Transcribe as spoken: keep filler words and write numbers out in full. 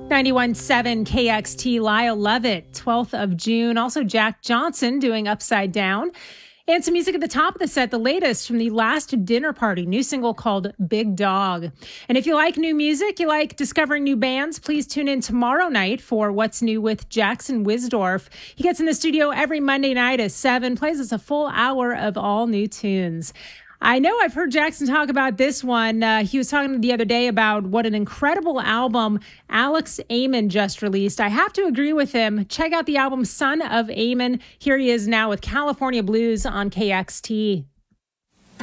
ninety-one point seven K X T, Lyle Lovett, twelfth of June. Also, Jack Johnson doing Upside Down. And some music at the top of the set, the latest from the Last Dinner Party, new single called Big Dog. And if you like new music, you like discovering new bands, please tune in tomorrow night for What's New with Jackson Wisdorf. He gets in the studio every Monday night at seven, plays us a full hour of all new tunes. I know I've heard Jackson talk about this one. Uh, he was talking the other day about what an incredible album Alex Aiman just released. I have to agree with him. Check out the album Son of Aiman. Here he is now with California Blues on K X T.